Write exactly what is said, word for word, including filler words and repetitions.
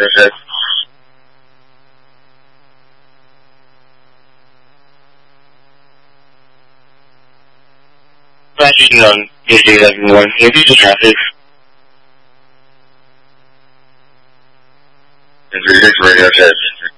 radio set. Flashing on Tuesday eleven one. Heavy traffic. And three six radio set.